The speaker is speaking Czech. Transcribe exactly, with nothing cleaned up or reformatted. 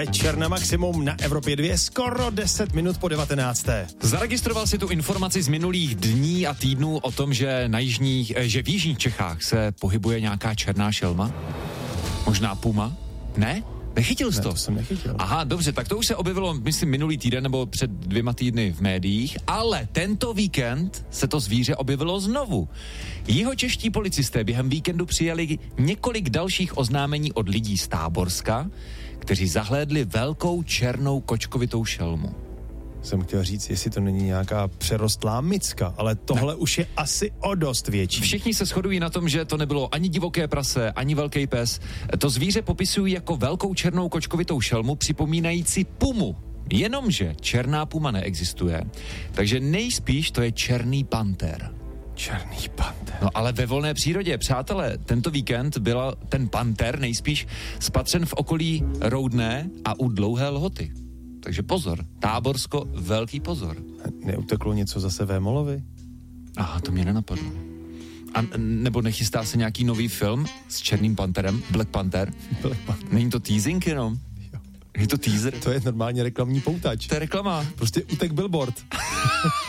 Večer na maximum na Evropě dva, skoro deset minut po devatenácté. Zaregistroval si tu informaci z minulých dní a týdnů o tom, že, na jižních, že v jižních Čechách se pohybuje nějaká černá šelma? Možná puma? Ne? Nechytil jsi Ne, to? to jsem nechytil. Aha, dobře, tak to už se objevilo, myslím, minulý týden nebo před dvěma týdny v médiích, ale tento víkend se to zvíře objevilo znovu. Jihočeští policisté během víkendu přijali několik dalších oznámení od lidí z Táborska, kteří zahlédli velkou černou kočkovitou šelmu. Jsem chtěl říct, jestli to není nějaká přerostlá micka, ale tohle ne. už je asi o dost větší. Všichni se shodují na tom, že to nebylo ani divoké prase, ani velký pes. To zvíře popisují jako velkou černou kočkovitou šelmu, připomínající pumu. Jenomže černá puma neexistuje, takže nejspíš to je černý panter. Černý panter. No ale ve volné přírodě, přátelé, tento víkend byl ten panter nejspíš spatřen v okolí Roudné a u Dlouhé Lhoty. Takže pozor, Táborsko, velký pozor. Neuteklo něco zase Vémolovi? Aha, to mě nenapadlo. A nebo nechystá se nějaký nový film s černým panterem, Black Panther? Black Panther. Není to teasing jenom? Jo. Je to teaser? To je normálně reklamní poutač. To je reklama. Prostě utek billboard.